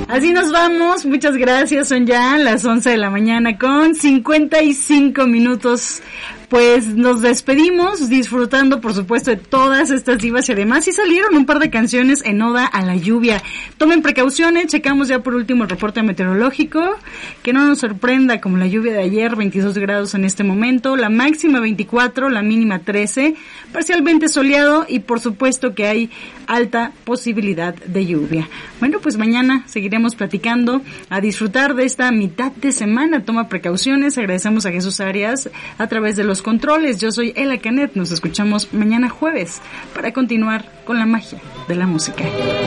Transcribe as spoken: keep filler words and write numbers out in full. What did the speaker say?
Así nos vamos, muchas gracias, son ya las once de la mañana con cincuenta y cinco minutos. Pues nos despedimos disfrutando, por supuesto, de todas estas divas y además sí salieron un par de canciones en oda a la lluvia. Tomen precauciones, checamos ya por último el reporte meteorológico, que no nos sorprenda como la lluvia de ayer, veintidós grados en este momento, la máxima veinticuatro, la mínima trece, parcialmente soleado y por supuesto que hay alta posibilidad de lluvia. Bueno, pues mañana seguiremos platicando, a disfrutar de esta mitad de semana. Toma precauciones, agradecemos a Jesús Arias a través de los controles. Yo soy Ela Canet, nos escuchamos mañana jueves para continuar con la magia de la música.